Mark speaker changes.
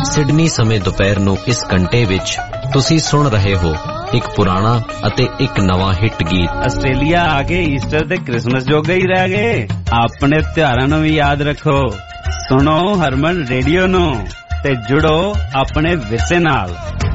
Speaker 1: Sydney ਸਮੇਂ ਦੁਪਹਿਰ ਨੂੰ ਇਸ ਘੰਟੇ ਵਿੱਚ ਤੁਸੀਂ ਸੁਣ ਰਹੇ ਹੋ ਇੱਕ ਪੁਰਾਣਾ ਅਤੇ ਇੱਕ ਨਵਾਂ ਹਿੱਟ ਗੀਤ।
Speaker 2: ਆਸਟ੍ਰੇਲੀਆ ਆ ਕੇ ਈਸਟਰ ਤੇ ਕ੍ਰਿਸਮਸ ਜੋਗੇ ਹੀ ਰਹਿ ਗਏ। ਆਪਣੇ ਤਿਉਹਾਰਾਂ ਨੂੰ ਵੀ ਯਾਦ ਰੱਖੋ। ਸੁਣੋ ਹਰਮਨ ਰੇਡੀਓ ਨੂੰ ਤੇ ਜੁੜੋ ਆਪਣੇ ਵਿਰਸੇ ਨਾਲ।